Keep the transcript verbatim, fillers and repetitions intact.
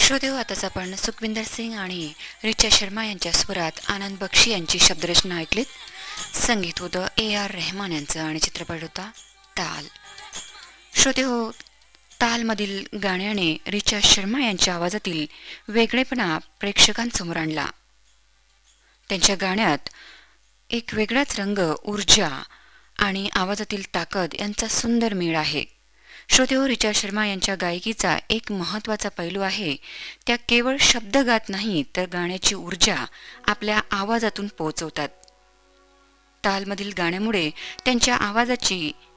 श्रोतेहो, आताच आपण सुखविंदर सिंग आणि रिचा शर्मा यांच्या स्वरात आनंद बक्षी यांची शब्दरचना ऐकलीत. संगीत होतं ए आर रेहमान यांचं आणि चित्रपट होता ताल. श्रोतेहो, तालमधील गाण्याने रिचा शर्मा यांच्या आवाजातील वेगळेपणा प्रेक्षकांसमोर आणला. त्यांच्या गाण्यात एक वेगळाच रंग, ऊर्जा आणि आवाजातील ताकद यांचा सुंदर मेळ आहे. श्रोतेहो, रिचा शर्मा यांच्या गायकीचा एक महत्त्वाचा पैलू आहे, त्या केवळ शब्द गात नाही तर गाण्याची ऊर्जा आपल्या आवाजातून पोहोचवतात. तालमधील गाण्यामुळे त्यांच्या आवाजाची